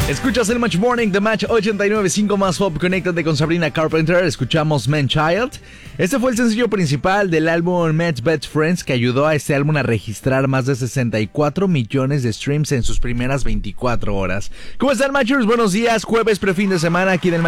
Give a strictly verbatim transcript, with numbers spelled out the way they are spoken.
Escuchas el Match Morning de Match ochenta y nueve punto cinco más Pop. Conéctate con Sabrina Carpenter. Escuchamos Man Child. Este fue el sencillo principal del álbum Matt's Best Friends, que ayudó a este álbum a registrar más de sesenta y cuatro millones de streams en sus primeras veinticuatro horas. ¿Cómo están, Matchers? Buenos días. Jueves, prefin de semana aquí del